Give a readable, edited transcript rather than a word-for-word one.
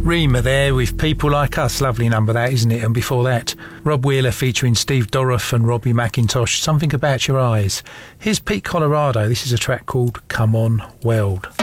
Rima there with People Like Us. Lovely number that, isn't it? And before that, Rob Wheeler featuring Steve Dorff and Robbie McIntosh, Something About Your Eyes. Here's Pete Colorado. This is a track called Come On Weld.